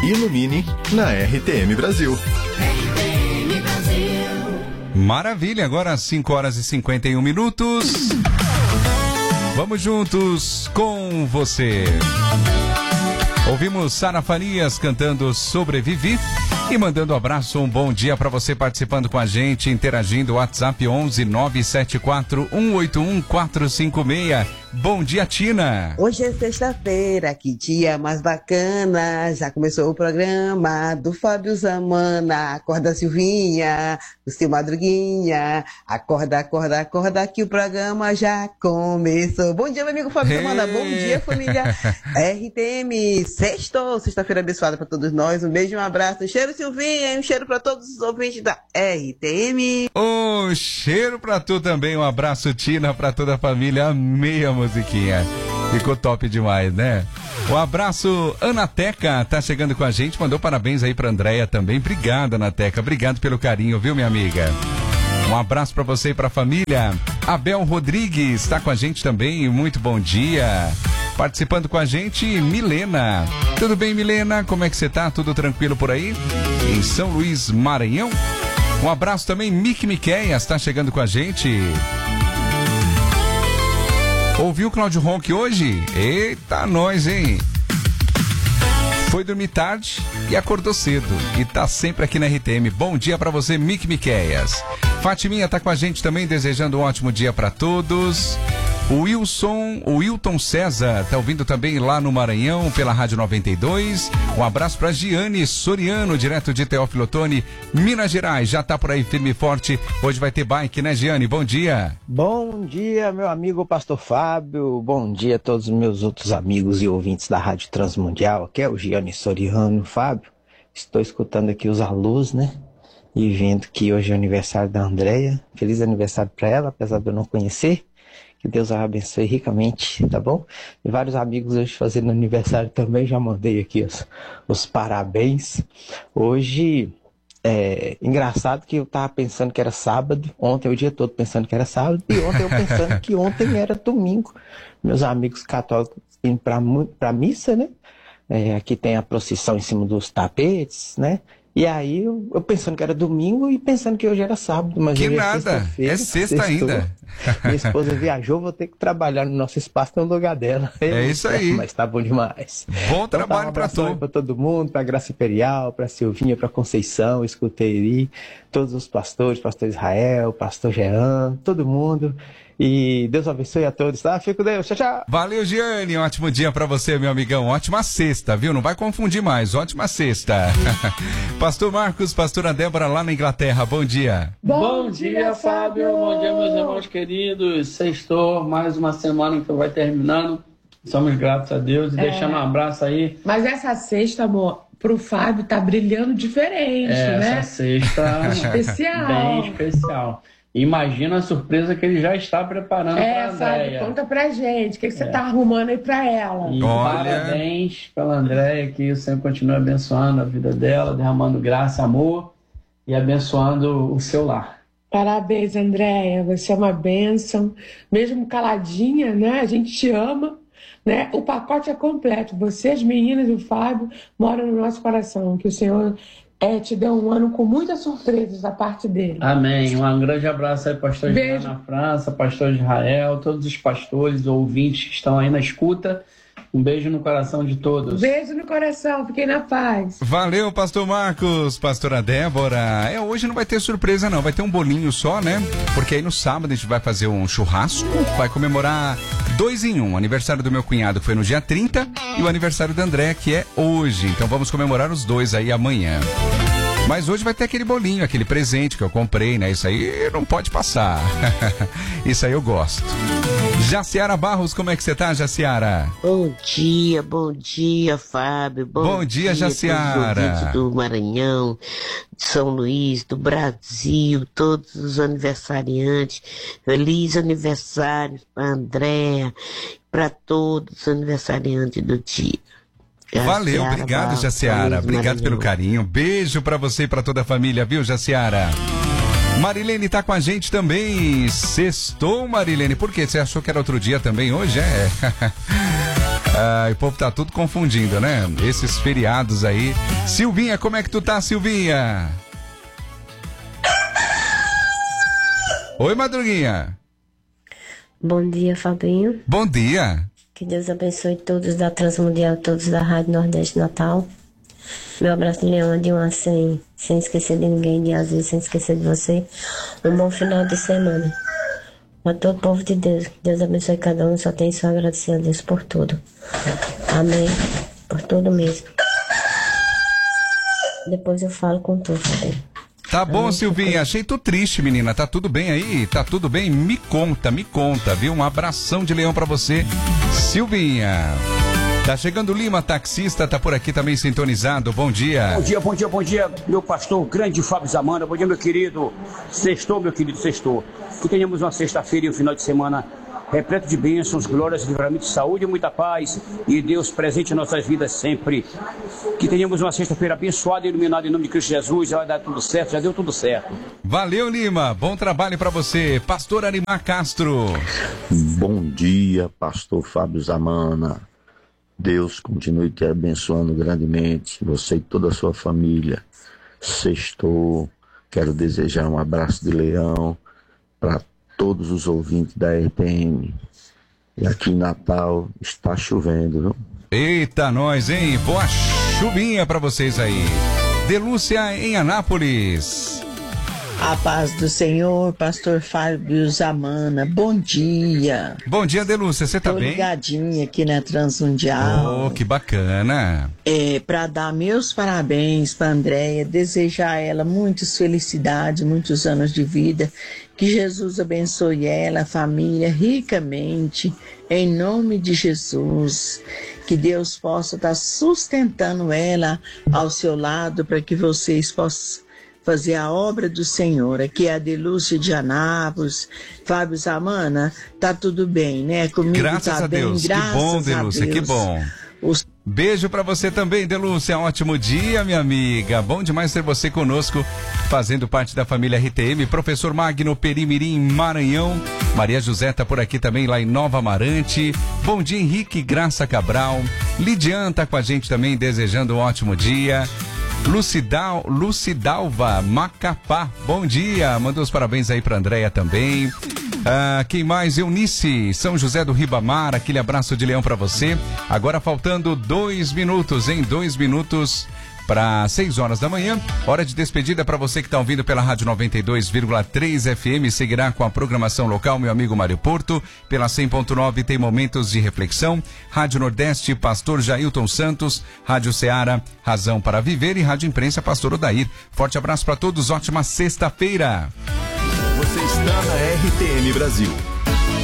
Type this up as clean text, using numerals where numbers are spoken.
Ilumine na RTM Brasil. Maravilha, agora às 5h51. Vamos juntos com você. Ouvimos Sara Farias cantando Sobrevivi e mandando um abraço, um bom dia para você participando com a gente, interagindo, WhatsApp 11 974 181 456. Bom dia, Tina. Hoje é sexta-feira, que dia mais bacana. Já começou o programa do Fábio Zamana. Acorda, Silvinha, o seu Madruguinha. Acorda, acorda, acorda, que o programa já começou. Bom dia, meu amigo Fábio Zamana. Bom dia, família RTM. Sexta-feira abençoada para todos nós. Um beijo, um abraço. Um cheiro, Silvinha, e um cheiro para todos os ouvintes da RTM. Um cheiro para tu também. Um abraço, Tina, para toda a família. Amei a musiquinha. Ficou top demais, né? Um abraço, Anateca, tá chegando com a gente, mandou parabéns aí pra Andréia também. Obrigado, Anateca, obrigado pelo carinho, viu, minha amiga? Um abraço pra você e pra família. Abel Rodrigues tá com a gente também, muito bom dia. Participando com a gente, Milena. Tudo bem, Milena? Como é que você tá? Tudo tranquilo por aí? Em São Luís, Maranhão? Um abraço também, Mick Miqueias, tá chegando com a gente. Ouviu o Cláudio Ronck hoje? Eita, nós, hein? Foi dormir tarde e acordou cedo. E tá sempre aqui na RTM. Bom dia pra você, Mick Miqueias. Fatiminha tá com a gente também, desejando um ótimo dia pra todos. O Wilton César tá ouvindo também lá no Maranhão, pela Rádio 92. Um abraço pra Giane Soriano, direto de Teófilo Otoni, Minas Gerais. Já tá por aí firme e forte. Hoje vai ter bike, né, Giane? Bom dia. Bom dia, meu amigo Pastor Fábio. Bom dia a todos os meus outros amigos e ouvintes da Rádio Transmundial. Aqui é o Giane Soriano. Fábio, estou escutando aqui os alôs, né? E vendo que hoje é o aniversário da Andréia. Feliz aniversário pra ela, apesar de eu não conhecer. Que Deus a abençoe ricamente, tá bom? E vários amigos hoje fazendo aniversário também, já mandei aqui os parabéns. Hoje, engraçado que eu tava pensando que era sábado, ontem o dia todo pensando que era sábado, e ontem eu pensando que ontem era domingo. Meus amigos católicos indo pra missa, né? Aqui tem a procissão em cima dos tapetes, né? E aí, eu pensando que era domingo e pensando que hoje era sábado. Mas que hoje nada, é sexta ainda. Minha esposa viajou, vou ter que trabalhar no nosso espaço no lugar dela. É isso aí. Mas tá bom demais. Bom trabalho pra tu. Pra todo mundo, pra Graça Imperial, pra Silvinha, pra Conceição, escutei ali, todos os pastores, pastor Israel, pastor Jean, todo mundo. E Deus abençoe a todos, tá? Fico com Deus, tchau, tchau. Valeu, Giane, ótimo dia pra você, meu amigão. Ótima sexta, viu? Não vai confundir mais, ótima sexta. Pastor Marcos, pastora Débora lá na Inglaterra, bom dia. Bom dia, Fábio. Bom dia, meus irmãos queridos. Sextou, mais uma semana que vai terminando. Somos gratos a Deus e deixando um abraço aí. Mas essa sexta, amor, pro Fábio tá brilhando diferente, né? Essa sexta especial. Bem especial. Imagina a surpresa que ele já está preparando para a Andréia. Fábio, conta pra gente, o que você tá arrumando aí pra ela? E parabéns pela Andréia, que o Senhor continue abençoando a vida dela, derramando graça, amor e abençoando o seu lar. Parabéns, Andréia, você é uma bênção, mesmo caladinha, né? A gente te ama, né? O pacote é completo, você, as meninas e o Fábio moram no nosso coração, que o Senhor te deu um ano com muitas surpresas da parte dele. Amém. Um grande abraço aí, pastor Israel na França, pastor Israel, todos os pastores, ouvintes que estão aí na escuta. Um beijo no coração de todos. Beijo no coração, fiquem na paz. Valeu, pastor Marcos, pastora Débora. Hoje não vai ter surpresa não, vai ter um bolinho só, né? Porque aí no sábado a gente vai fazer um churrasco, vai comemorar 2 em 1. O aniversário do meu cunhado foi no dia 30 e o aniversário da Andréia, que é hoje. Então vamos comemorar os dois aí amanhã. Mas hoje vai ter aquele bolinho, aquele presente que eu comprei, né? Isso aí não pode passar. Isso aí eu gosto. Jaciara Barros, como é que você tá, Jaciara? Bom dia, Fábio. Bom dia, Jaciara. Todos os do Maranhão, de São Luís, do Brasil, todos os aniversariantes. Feliz aniversário para Andréia, para todos os aniversariantes do dia. Valeu, obrigado, Jaciara. Obrigado pelo carinho. Beijo pra você e pra toda a família, viu, Jaciara? Marilene tá com a gente também. Sextou, Marilene. Por quê? Você achou que era outro dia também hoje? O povo tá tudo confundindo, né? Esses feriados aí. Silvinha, como é que tu tá, Silvinha? Oi, Madruguinha. Bom dia, Fabinho. Bom dia. Que Deus abençoe todos da Transmundial, todos da Rádio Nordeste Natal. Meu abraço de Leão, de uma sem esquecer de ninguém, de Azul, sem esquecer de você. Um bom final de semana. A todo o povo de Deus, que Deus abençoe cada um, só tem só agradecer a Deus por tudo. Amém. Por tudo mesmo. Depois eu falo com tu, Fabinho. Tá bom, Silvinha, achei tu triste, menina. Tá tudo bem aí? Tá tudo bem? Me conta, viu? Um abração de leão pra você, Silvinha. Tá chegando o Lima, taxista, tá por aqui também sintonizado. Bom dia. Bom dia, meu pastor, grande Fábio Zamana. Bom dia, meu querido. Sextou, meu querido, sextou. Que tenhamos uma sexta-feira e um final de semana repleto de bênçãos, glórias, livramento, saúde e muita paz. E Deus presente em nossas vidas sempre. Que tenhamos uma sexta-feira abençoada e iluminada em nome de Cristo Jesus. Já vai dar tudo certo, já deu tudo certo. Valeu, Lima. Bom trabalho pra você. Pastor Arimar Castro. Bom dia, pastor Fábio Zamana. Deus continue te abençoando grandemente, você e toda a sua família. Sextou. Quero desejar um abraço de leão para todos os ouvintes da RPM. E aqui em Natal está chovendo, viu? Eita, nós, hein? Boa chuvinha pra vocês aí. Delúcia em Anápolis. A paz do Senhor, pastor Fábio Zamana. Bom dia. Bom dia, Delúcia. Você tá bem? Tô ligadinha aqui na Transmundial. Oh, que bacana. Para dar meus parabéns para Andréia, desejar a ela muitas felicidades, muitos anos de vida. Que Jesus abençoe ela, a família, ricamente, em nome de Jesus. Que Deus possa estar sustentando ela ao seu lado para que vocês possam fazer a obra do Senhor. Aqui é a Delúcia de Anápolis. Fábio Zamana, tá tudo bem, né? Comigo graças tá a bem, Deus. graças que bom, Delúcia, a Deus. Que bom. Beijo pra você também, Delúcia. Ótimo dia, minha amiga. Bom demais ter você conosco, fazendo parte da família RTM. Professor Magno Perimirim, Maranhão. Maria José tá por aqui também, lá em Nova Amarante. Bom dia, Henrique Graça Cabral. Lidian tá com a gente também, desejando um ótimo dia. Lucidalva Macapá, bom dia, mandou os parabéns aí pra Andréia também. Quem mais? Eunice, São José do Ribamar, aquele abraço de leão pra você. Agora faltando 2 minutos, hein? 2 minutos para 6 horas da manhã. Hora de despedida para você que está ouvindo pela Rádio 92,3 FM. Seguirá com a programação local, meu amigo Mário Porto. Pela 100.9 tem momentos de reflexão. Rádio Nordeste, Pastor Jailton Santos. Rádio Ceará, Razão para Viver. E Rádio Imprensa, Pastor Odair. Forte abraço para todos, ótima sexta-feira. Você está na RTM Brasil.